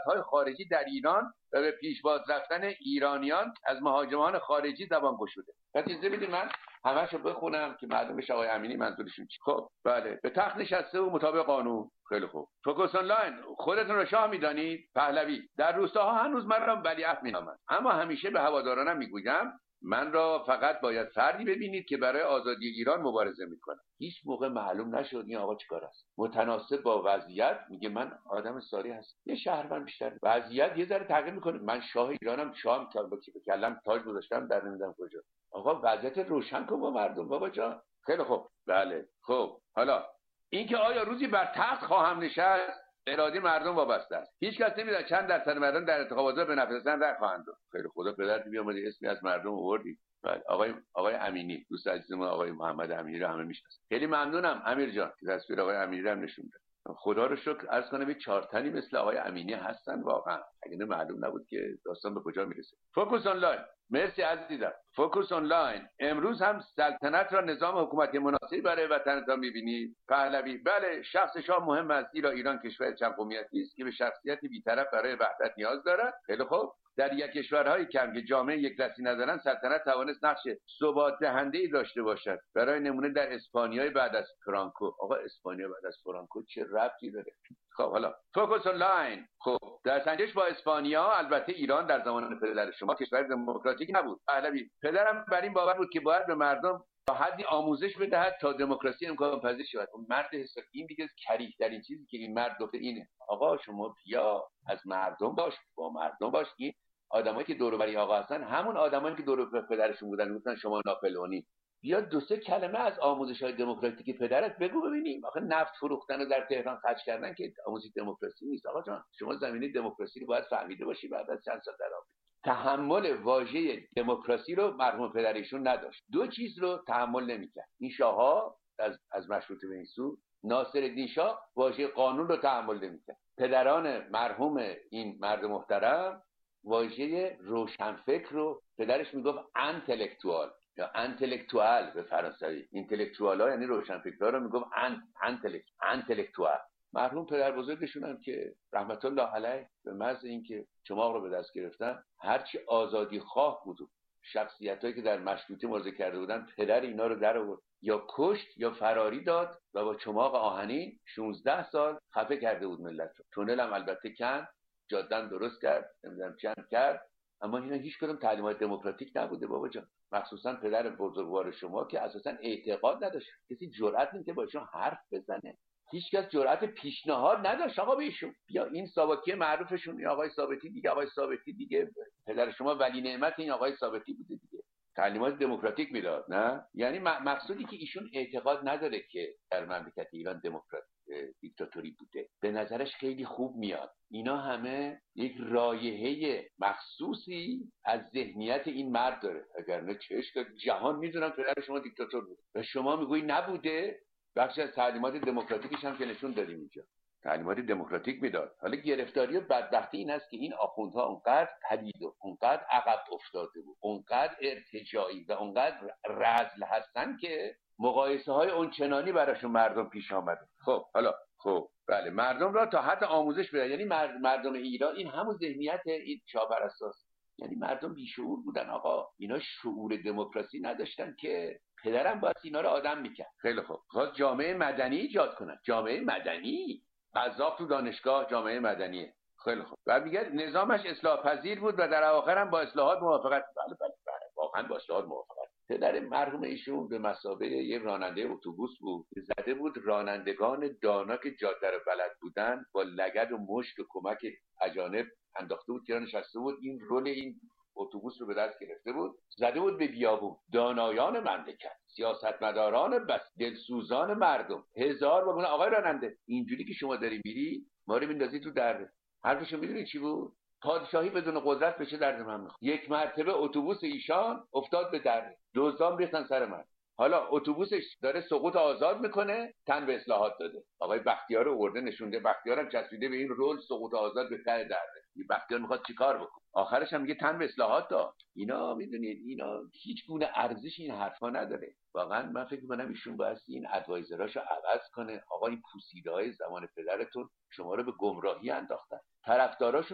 سیاست‌های خارجی در ایران و به پیشواز رفتن ایرانیان از مهاجمان خارجی زبان گشوده. پس اجازه بدید من همشو بخونم که معلوم بشه آقای امینی منظورشون چی. خب بله، به تخت نشسته و مطابق قانون. خیلی خوب. فوکوس آنلاین، خودتون رو شاه میدانید؟ پهلوی: در روستاها هنوز من را ولیعهد مینامند، اما همیشه به هوادارانم میگویم من را فقط باید فردی ببینید که برای آزادی ایران مبارزه میکنه. هیچ موقع معلوم نشد این آقا چیکار است. متناسب با وضعیت میگه من آدم ساری هستم، یه شهروند بیشتر. وضعیت یه ذره تغییر میکنه، من شاه ایرانم، شام با کلم تاج گذاشتم در نمیدونم کجا. آقا وضعیت روشن کن با مردم بابا جان. خیلی خوب. بله خب حالا اینکه آیا روزی بر تخت خواهم نشست اراده مردم وابسته است. هیچ کس نمیدونه چند درصد مردم در انتخابات به نفع رسیدن رأی خواهند داد. خیلی خدا پدرت بیامدی اسمی از مردم آوردی. بله آقای امینی، دوست عزیز ما آقای محمد امینی رو همه میشناسن. خیلی ممنونم امیر جان که تصویر آقای امینی رو هم نشون داد. خدا رو شکر عرض کنم این 4 تنی مثل آقای امینی هستن واقعا. اگه معلوم نبود که داستان به کجا میرسه. فوکوس آنلاین، مرسی عزیزم. فوکوس آنلاین، امروز هم سلطنت را نظام حکومتی مناسبی برای وطنتان می‌بینید؟ پهلوی: بله، شخص شاه مهم است، زیرا ایران کشور چند قومیتی است که به شخصیت بی‌طرف برای وحدت نیاز دارد. خیلی خوب. در یک کشورهای کم که جامعه یک دستی ندارند، سلطنت توانست نقش ثبات دهنده‌ای داشته باشد. برای نمونه در اسپانیای بعد از فرانکو. آقا اسپانیا بعد از فرانکو چه ربطی داره؟ خب حالا فوکوس آنلاین. خب در سنجش با اسپانیا، البته ایران در زمان پدر شما کشور دموکراتیک نبود. پهلوی: پدرم بر این باور بود که باید به مردم تا حدی آموزش بدهد تا دموکراسی امکان پذیر شود. مرد حساب این دیگه کریه در این چیزی که این مرد گفته اینه. آقا شما بیا از مردم باش، با مردم باش. این آدمایی که دور و بر آقا هستن همون آدمایی که دور و بر پدرشون بودن، گفتن شما ناپلئونی. بیا 2-3 کلمه از آموزش‌های دموکراتیک پدرت بگو ببینیم. آخه نفت فروختن و در تهران خرج کردن که آموزش دموکراسی نیست. آقا جان شما زمینه دموکراسی رو باید فهمیده باشی بعد از چند سال در آمریکا. تحمل واژه دموکراسی رو مرحوم پدرشون نداشت. 2 چیز رو تحمل نمی‌کرد. این شاه‌ها از مشروطه به این سو، ناصرالدین شاه واژه قانون رو تحمل نمی‌کرد. پدران مرحوم این مرد محترم واژه روشنفکر رو پدرش میگفت انتלקتوال یا انتלקتوال به فرانسوی. اینتלקتوالا یعنی روشنفکرها رو میگفت انتלקتوال. مرحوم پدر بزرگشون هم که رحمت الله علیه به محض اینکه چماق رو به دست گرفتن، هرچی آزادی خواه بود شخصیتایی که در مشروطه مبارزه کرده بودن، پدر اینا رو در آورد یا کشت یا فراری داد و با چماق آهنین 16 سال خفه کرده بود ملت رو. تونل هم البته کند، جاده درست کرد، نمیدونم چند کرد، اما اینا هیچ کدوم تعلیمات دموکراتیک نبوده بابا جان. مخصوصا پدر بزرگوار شما که اساسا اعتقاد نداشت، کسی جرئت نمی‌کرد با ایشون حرف بزنه، هیچ کس جرأت پیشنهاد نداشت آقا به ایشون. بیا این سابقه معروفشون این آقای ثابتی دیگه، آقای ثابتی دیگه پدر شما ولی نعمت این آقای ثابتی بوده دیگه، تعلیمات دموکراتیک میداد. نه یعنی مقصودی که ایشون اعتقاد نداره که در مملکت ایران دیکتاتوری بوده، به نظرش خیلی خوب میاد. اینا همه یک رایحه مخصوصی از ذهنیت این مرد داره، اگر چشم جهان میدونم پدر شما دیکتاتور بود و شما میگویی نبوده. بخشی از تعلیمات دموکراتیکش هم که نشون دادیم اینجا، تعلیمات دموکراتیک میداد. حالا گرفتاری و بدبختی این است که این آخوندها اونقدر پلید و اونقدر عقب افتاده بود، اونقدر ارتجاعی و اونقدر رذل هستن که مقایسه های اونچنانی براشون مردم پیش آمده. خب حالا خب بله، مردم را تا حد آموزش بده. یعنی مردم ایران این همون ذهنیت این شاهپرستاست، یعنی مردم بیشعور بودن آقا، اینا شعور دموکراسی نداشتن که پدرم باید اینا رو آدم میکرد. خیلی خوب، خواست جامعه مدنی ایجاد کنن. جامعه مدنی، قذاف تو دانشگاه جامعه مدنیه. خیلی خوب. بعد میگه نظامش اصلاح پذیر بود و در آخر هم با اصلاحات موافقت. بله واقعا با اصلاحات موافقت. پدر مرحوم ایشون به مثابه یه راننده اتوبوس بود، زده بود رانندگان دانا که جاده رو بلد بودن با لگد و مشت و کمک اجانب انداخته بود که نشسته بود این رول این اتوبوس رو به دست گرفته بود، زده بود به بیابون. دانایان مملکت، سیاستمداران بس، دلسوزان مردم، هزار بگونه آقای راننده اینجوری که شما داری میری ما رو میندازی تو درد. حرفشو میدونی چی بود؟ پادشاهی بدون قدرت بشه درد من میخواد. یک مرتبه اتوبوس ایشان افتاد به درد، دزدان ریختن سر من. حالا اتوبوسش داره سقوط آزاد میکنه، تن به اصلاحات داده. آقای بختیار رو آورده نشونده، بختیار هم چسبیده به این رول سقوط آزاد به ته درده. این بختیار میخواد چیکار بکنه؟ آخرش هم میگه تن به اصلاحات داد. اینا میدونید اینا هیچ گونه ارزش این حرفا نداره. واقعا من فکر میکنم ایشون باید این ادوایزراشو عوض کنه. آقا این پوسیده‌های زمان پدرتون شما رو به گمراهی انداختن. طرفداراشون